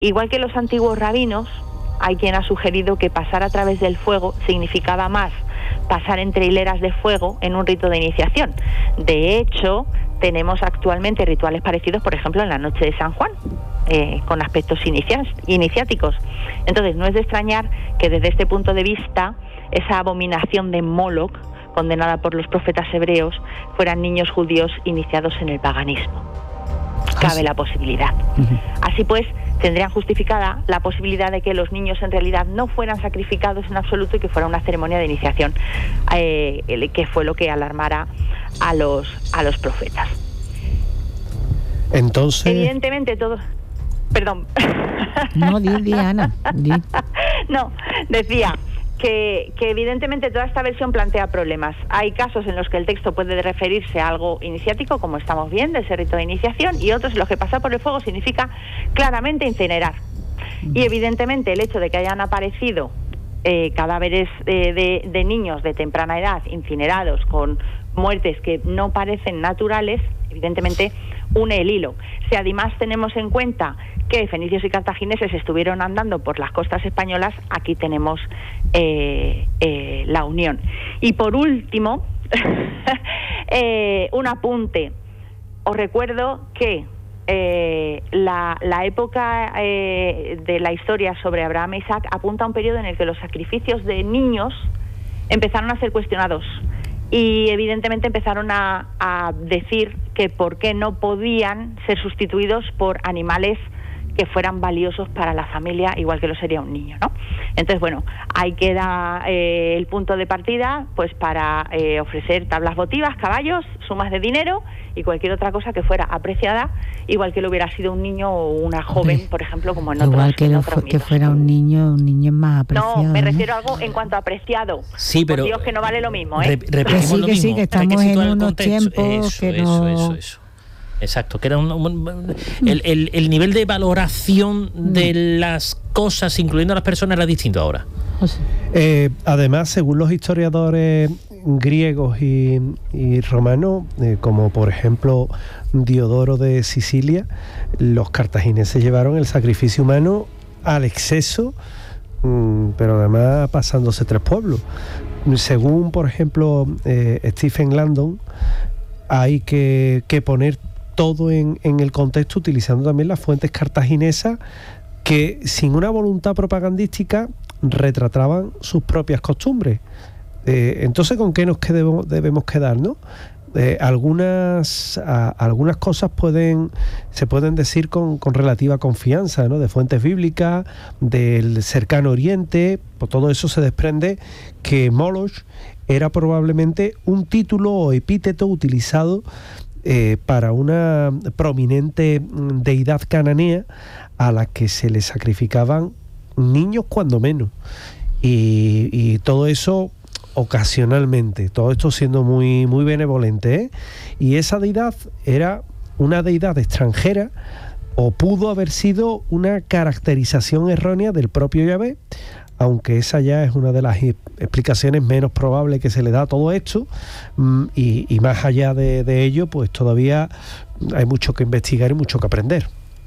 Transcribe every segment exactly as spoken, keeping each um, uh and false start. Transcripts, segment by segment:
igual que los antiguos rabinos, hay quien ha sugerido que pasar a través del fuego significaba más pasar entre hileras de fuego en un rito de iniciación. De hecho, tenemos actualmente rituales parecidos, por ejemplo, en la noche de San Juan, eh, con aspectos inicia- iniciáticos. Entonces, no es de extrañar que desde este punto de vista, esa abominación de Moloch, condenada por los profetas hebreos, fueran niños judíos iniciados en el paganismo. Cabe la posibilidad. Uh-huh. Así pues, tendrían justificada la posibilidad de que los niños en realidad no fueran sacrificados en absoluto y que fuera una ceremonia de iniciación, eh, que fue lo que alarmara a los a los profetas. Entonces... Evidentemente todo... Perdón. No, di, di, Ana. Di. No, decía... Que, que evidentemente toda esta versión plantea problemas. Hay casos en los que el texto puede referirse a algo iniciático, como estamos viendo, ese rito de iniciación, y otros en los que pasar por el fuego significa claramente incinerar. Y evidentemente el hecho de que hayan aparecido eh, cadáveres eh, de, de niños de temprana edad incinerados con muertes que no parecen naturales, evidentemente une el hilo. Si además tenemos en cuenta que fenicios y cartagineses estuvieron andando por las costas españolas, aquí tenemos eh, eh, la unión. Y por último, eh, un apunte. Os recuerdo que eh, la, la época eh, de la historia sobre Abraham e Isaac apunta a un periodo en el que los sacrificios de niños empezaron a ser cuestionados. Y evidentemente empezaron a, a decir que por qué no podían ser sustituidos por animales que fueran valiosos para la familia, igual que lo sería un niño, ¿no? Entonces, bueno, ahí queda eh, el punto de partida, pues para eh, ofrecer tablas votivas, caballos, sumas de dinero y cualquier otra cosa que fuera apreciada, igual que lo hubiera sido un niño o una joven, sí, por ejemplo, como en otros Igual que, en lo, otros que fuera un niño, un niño es más apreciado. No, me ¿no? refiero a algo en cuanto a apreciado. Sí, pero... Por Dios, que no vale lo mismo, ¿eh? Re- repetimos sí, lo que mismo. sí, que estamos Hay que en situar el unos contexto. tiempos eso, que eso, no... eso, eso. Exacto, que era un, un, el, el, el nivel de valoración de las cosas, incluyendo a las personas, era distinto ahora. Eh, además, según los historiadores griegos y, y romanos, eh, como por ejemplo Diodoro de Sicilia, los cartagineses llevaron el sacrificio humano al exceso, mmm, pero además pasándose tres pueblos. Según, por ejemplo, eh, Stephen Landon, hay que, que poner todo en, en el contexto, utilizando también las fuentes cartaginesas que, sin una voluntad propagandística, retrataban sus propias costumbres. Eh, entonces, ¿con qué nos quedemos, debemos quedar, no? Eh, algunas a, algunas cosas pueden se pueden decir con, con relativa confianza, ¿no? De fuentes bíblicas, del cercano oriente. Por todo eso se desprende que Moloch era probablemente un título o epíteto utilizado eh, para una prominente deidad cananea a la que se le sacrificaban niños cuando menos. Y, y todo eso ocasionalmente, todo esto siendo muy, muy benevolente, ¿eh? Y esa deidad era una deidad extranjera, o pudo haber sido una caracterización errónea del propio Yahvé, aunque esa ya es una de las explicaciones menos probables que se le da a todo esto, y, y más allá de, de ello, pues todavía hay mucho que investigar y mucho que aprender.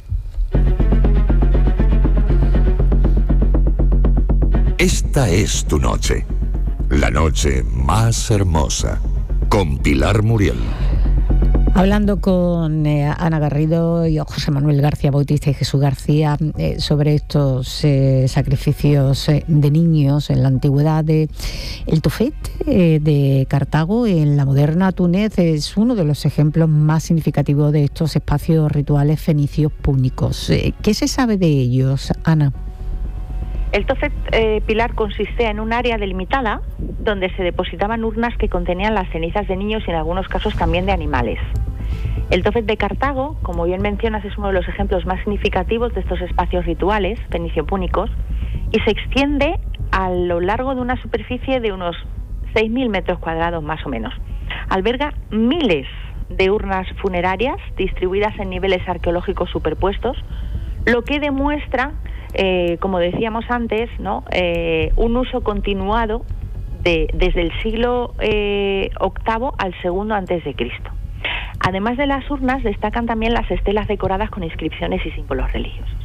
Esta es tu noche, la noche más hermosa, con Pilar Muriel. Hablando con eh, Ana Garrido y José Manuel García Bautista y Jesús García eh, sobre estos eh, sacrificios eh, de niños en la antigüedad. De, el Tofet eh, de Cartago en la moderna Túnez es uno de los ejemplos más significativos de estos espacios rituales fenicios púnicos. Eh, ¿Qué se sabe de ellos, Ana? El Tofet, eh, Pilar, consistía en un área delimitada donde se depositaban urnas que contenían las cenizas de niños y en algunos casos también de animales. El Tofet de Cartago, como bien mencionas, es uno de los ejemplos más significativos de estos espacios rituales fenicio-púnicos y se extiende a lo largo de una superficie de unos seis mil metros cuadrados más o menos. Alberga miles de urnas funerarias distribuidas en niveles arqueológicos superpuestos, lo que demuestra, Eh, como decíamos antes, ¿no? Eh, un uso continuado de, desde el siglo eh, octavo al segundo antes de Cristo. Además de las urnas, destacan también las estelas decoradas con inscripciones y símbolos religiosos.